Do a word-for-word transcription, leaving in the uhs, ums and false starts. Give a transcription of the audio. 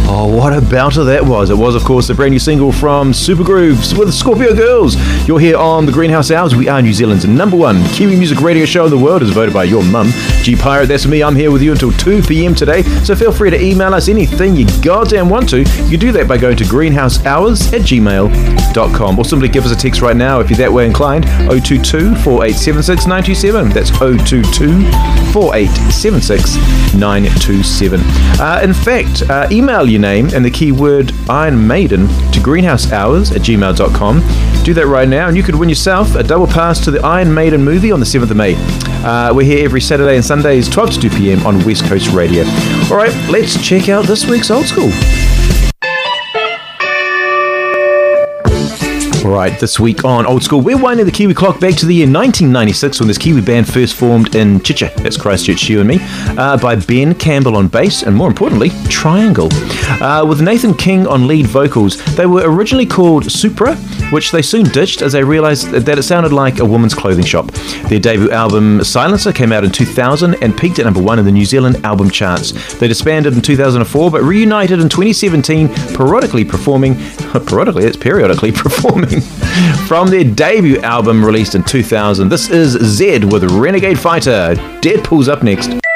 Oh, what a belter that was. It was, of course, the brand new single from Supergrooves with Scorpio Girls. You're here on the Greenhouse Hours. We are New Zealand's number one Kiwi music radio show in the world, as voted by your mum, G Pirate. That's me. I'm here with you until two p.m. today, so feel free to email us anything you goddamn want to. You can do that by going to greenhouse hours at gmail dot com, or simply give us a text right now if you're that way inclined. oh two two, four eight seven six, nine two seven. That's oh two two, four eight seven six, nine two seven. Uh, in fact, uh, email your name and the keyword Iron Maiden to greenhouse hours at gmail dot com. Do that right now and you could win yourself a double pass to the Iron Maiden movie on the seventh of May. Uh, we're here every Saturday and Sundays, twelve to two p.m. on West Coast Radio. Alright, let's check out this week's Old School. Right, this week on Old School, we're winding the Kiwi clock back to the year nineteen ninety-six when this Kiwi band first formed in Chicha, that's Christchurch, you and me, uh, by Ben Campbell on bass and, more importantly, Triangle. Uh, with Nathan King on lead vocals, they were originally called Supra, which they soon ditched as they realised that it sounded like a woman's clothing shop. Their debut album, Silencer, came out in two thousand and peaked at number one in the New Zealand album charts. They disbanded in two thousand four, but reunited in twenty seventeen, periodically performing, periodically, it's periodically performing, from their debut album released in two thousand. This is Zed with Renegade Fighter. Deadpool's up next.